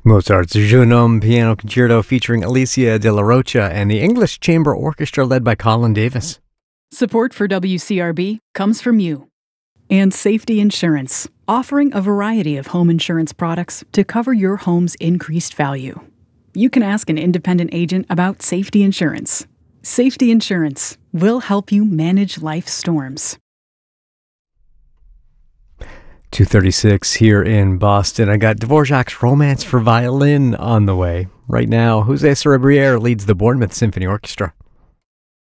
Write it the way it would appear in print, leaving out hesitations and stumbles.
Mozart's Jeune Homme Piano Concerto featuring Alicia de la Rocha and the English Chamber Orchestra led by Colin Davis. Support for WCRB comes from you. And Safety Insurance, offering a variety of home insurance products to cover your home's increased value. You can ask an independent agent about Safety Insurance. Safety Insurance will help you manage life's storms. 2:36 here in Boston. I got Dvorak's Romance for Violin on the way. Right now, Jose Cerebriere leads the Bournemouth Symphony Orchestra.